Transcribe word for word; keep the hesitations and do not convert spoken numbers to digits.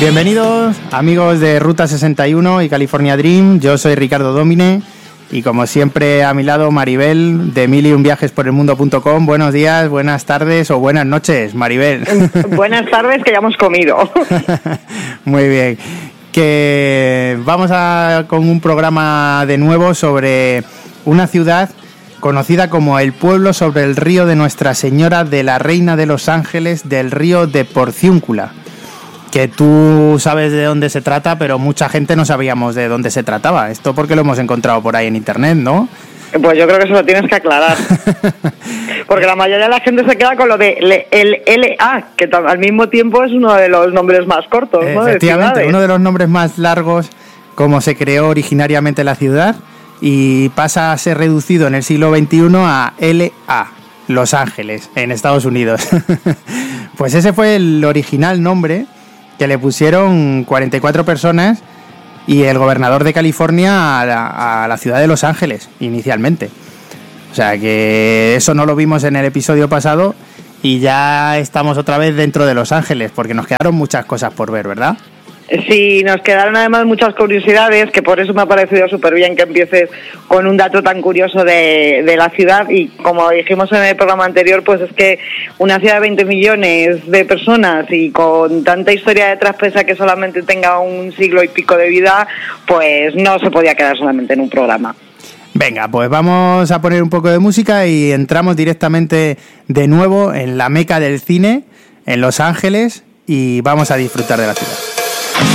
Bienvenidos amigos de Ruta sesenta y uno y California Dream, yo soy Ricardo Domine y como siempre a mi lado Maribel de mil y un viajes por el mundo punto com. Buenos días, buenas tardes o buenas noches, Maribel. Buenas tardes, que ya hemos comido. Muy bien, que vamos a con un programa de nuevo sobre una ciudad conocida como el pueblo sobre el río de Nuestra Señora de la Reina de los Ángeles del río de Porciúncula. Que tú sabes de dónde se trata, pero mucha gente no sabíamos de dónde se trataba. Esto porque lo hemos encontrado por ahí en internet, ¿no? Pues yo creo que eso lo tienes que aclarar. Porque la mayoría de la gente se queda con lo de el L A, que al mismo tiempo es uno de los nombres más cortos, ¿no? Efectivamente, de uno de los nombres más largos, como se creó originariamente la ciudad, y pasa a ser reducido en el siglo veintiuno a L A, Los Ángeles, en Estados Unidos. Pues ese fue el original nombre que le pusieron cuarenta y cuatro personas y el gobernador de California a la, a la ciudad de Los Ángeles, inicialmente. O sea que eso no lo vimos en el episodio pasado y ya estamos otra vez dentro de Los Ángeles, porque nos quedaron muchas cosas por ver, ¿verdad? Sí, nos quedaron además muchas curiosidades, que por eso me ha parecido súper bien que empieces con un dato tan curioso de, de la ciudad. Y como dijimos en el programa anterior, pues es que una ciudad de veinte millones de personas y con tanta historia detrás, pese a que solamente tenga un siglo y pico de vida, pues no se podía quedar solamente en un programa. Venga, pues vamos a poner un poco de música y entramos directamente de nuevo en la meca del cine, en Los Ángeles, y vamos a disfrutar de la ciudad.